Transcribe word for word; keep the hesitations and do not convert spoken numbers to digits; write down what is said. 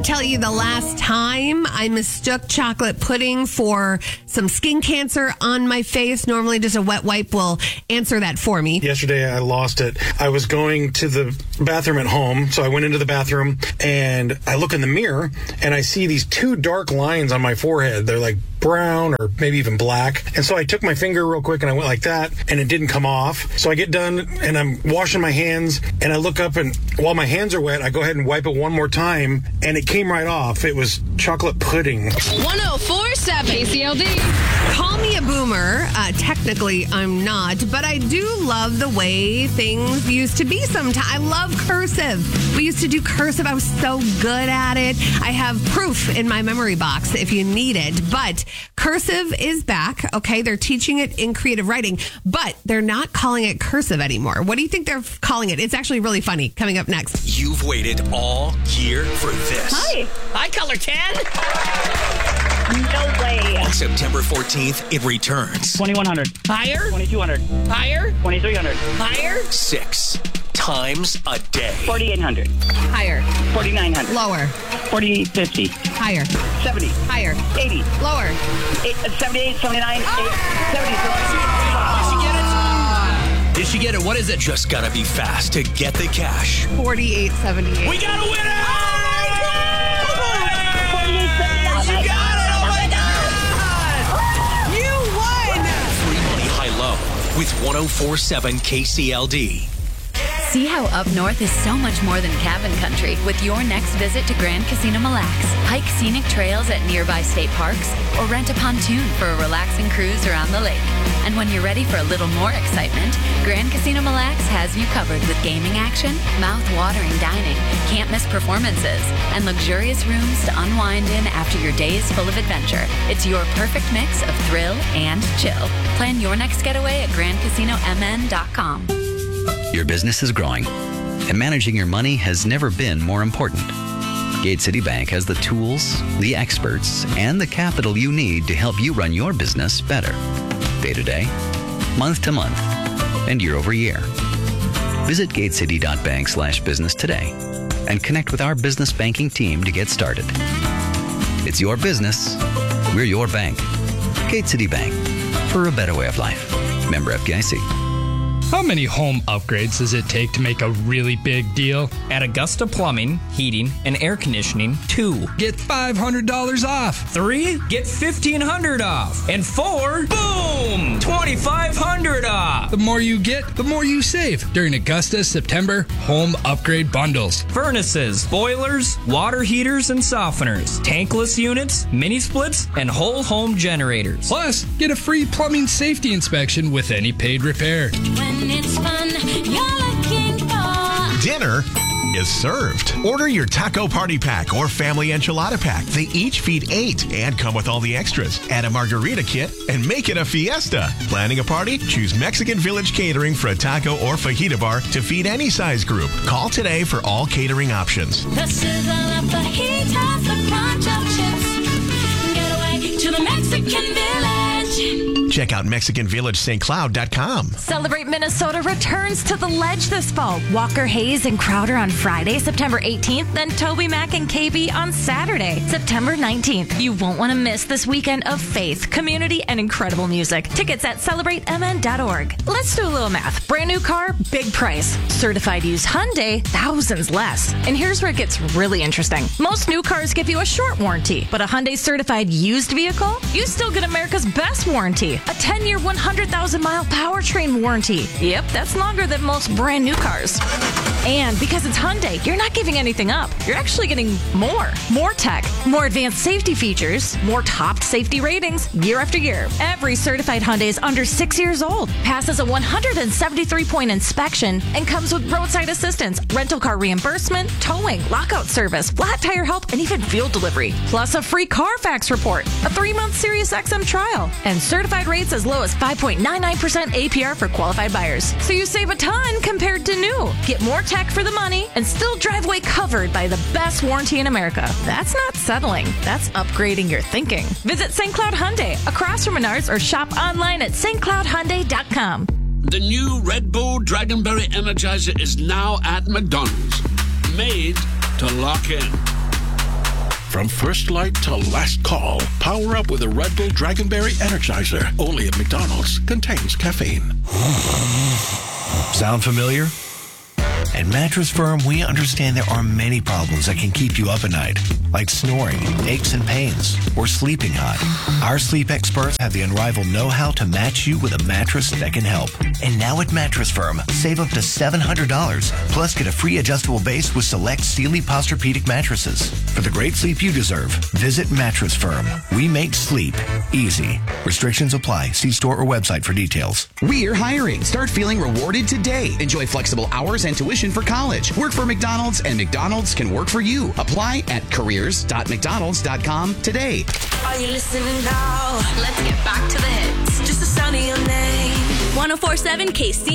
cannot tell you the last time I mistook chocolate pudding for some skin cancer on my face. Normally, just a wet wipe will answer that for me. Yesterday, I lost it. I was going to the bathroom at home, so I went into the bathroom, and I look in the mirror, and I see these two dark lines on my forehead. They're like brown or maybe even black. And so I took my finger real quick, and I went like that, and it didn't come off. So I get done, and I'm washing my hands, and I look up, and while my hands are wet, I go ahead and wipe it one more time, and it came right off. It was chocolate pudding. one oh four point seven K C L D. Call me a boomer. Uh, technically, I'm not, but I do love the way things used to be sometimes. I love cursive. We used to do cursive. I was so good at it. I have proof in my memory box if you need it, but cursive is back. Okay, they're teaching it in creative writing, but they're not calling it cursive anymore. What do you think they're calling it? It's actually really funny. Coming up next. You've waited all year for this. Hi. Hi, Color ten. No way. On September fourteenth, it returns. twenty-one hundred. Higher. twenty-two hundred. Higher. twenty-three hundred. Higher. Six times a day. forty-eight hundred. Higher. forty-nine hundred. Lower. forty, fifty. Higher. seventy. Higher. eighty. Lower. eight, seventy-eight, seventy-nine, eight, seventy. Did she get it? Did she get it? What is it? Just gotta be fast to get the cash. forty-eight seventy-eight. We got a winner! forty-eight, seventy-nine. You got it! Oh my God! You won! Free money high-low with one oh four point seven K C L D. See how up north is so much more than cabin country with your next visit to Grand Casino Mille Lacs. Hike scenic trails at nearby state parks or rent a pontoon for a relaxing cruise around the lake. And when you're ready for a little more excitement, Grand Casino Mille Lacs has you covered with gaming action, mouth-watering dining, can't-miss performances, and luxurious rooms to unwind in after your day is full of adventure. It's your perfect mix of thrill and chill. Plan your next getaway at grand casino m n dot com. Your business is growing, and managing your money has never been more important. Gate City Bank has the tools, the experts, and the capital you need to help you run your business better. Day to day, month to month, and year over year. Visit gatecity.bank slash business today and connect with our business banking team to get started. It's your business. We're your bank. Gate City Bank, for a better way of life. Member F D I C. How many home upgrades does it take to make a really big deal? At Augusta Plumbing, Heating, and Air Conditioning, two. Get five hundred dollars off. Three, get fifteen hundred dollars off. And four, boom, twenty-five hundred dollars off. The more you get, the more you save during Augusta's September home upgrade bundles. Furnaces, boilers, water heaters and softeners, tankless units, mini splits, and whole home generators. Plus, get a free plumbing safety inspection with any paid repair. When it's fun, you're looking for dinner is served. Order your taco party pack or family enchilada pack. They each feed eight and come with all the extras. Add a margarita kit and make it a fiesta. Planning a party? Choose Mexican Village Catering for a taco or fajita bar to feed any size group. Call today for all catering options. the sizzle of fajitas, the crunch of chips. Get away to the Mexican Village. Check out Mexican Village St Cloud dot com. Celebrate Minnesota returns to the Ledge this fall. Walker Hayes and Crowder on Friday, September eighteenth, then Toby Mac and K B on Saturday, September nineteenth. You won't want to miss this weekend of faith, community, and incredible music. Tickets at celebrate m n dot org. Let's do a little math. Brand new car, big price. Certified used Hyundai, thousands less. And here's where it gets really interesting. Most new cars give you a short warranty, but a Hyundai certified used vehicle, you still get America's best warranty. A ten-year, one hundred thousand mile powertrain warranty. Yep, that's longer than most brand new cars. And because it's Hyundai, you're not giving anything up. You're actually getting more. More tech, more advanced safety features, more top safety ratings year after year. Every certified Hyundai is under six years old, passes a one hundred seventy-three point inspection, and comes with roadside assistance, rental car reimbursement, towing, lockout service, flat tire help, and even fuel delivery. Plus a free Carfax report, a three-month Sirius X M trial, and certified rates as low as five point nine nine percent A P R for qualified buyers. So you save a ton compared to new. Get more tech for the money and still drive away covered by the best warranty in America. That's not settling. That's upgrading your thinking. Visit Saint Cloud Hyundai across from Menards or shop online at st cloud hyundai dot com. The new Red Bull Dragonberry Energizer is now at McDonald's. Made to lock in. From first light to last call, power up with a Red Bull Dragonberry Energizer. Only at McDonald's. Contains caffeine. Sound familiar? At Mattress Firm, we understand there are many problems that can keep you up at night, like snoring, aches and pains, or sleeping hot. Our sleep experts have the unrivaled know-how to match you with a mattress that can help. And now at Mattress Firm, save up to seven hundred dollars, plus get a free adjustable base with select Sealy Posturepedic mattresses. For the great sleep you deserve, visit Mattress Firm. We make sleep easy. Restrictions apply. See store or website for details. We're hiring. Start feeling rewarded today. Enjoy flexible hours and tuition for college. Work for McDonald's, and McDonald's can work for you. Apply at careers dot mcdonalds dot com today. Are you listening now? Let's get back to the hits. Just the sound of your name. one oh four point seven K C